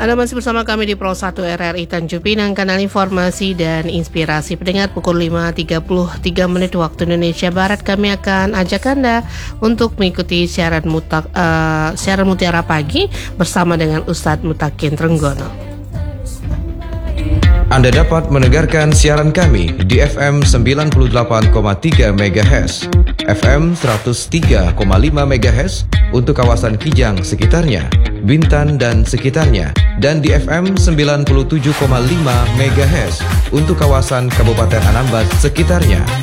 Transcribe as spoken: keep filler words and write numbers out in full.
Anda masih bersama kami di Pro satu R R I Tanjung Pinang, kanal informasi dan inspirasi. Pendengar, pukul lima tiga puluh tiga menit waktu Indonesia Barat, kami akan ajak Anda untuk mengikuti siaran, mutak, uh, siaran Mutiara Pagi bersama dengan Ustadz Mutakin Trenggono. Anda dapat mendengarkan siaran kami di F M sembilan puluh delapan koma tiga MHz, F M seratus tiga koma lima MHz untuk kawasan Kijang sekitarnya, Bintan dan sekitarnya, dan di F M sembilan puluh tujuh koma lima MHz untuk kawasan Kabupaten Anambas sekitarnya.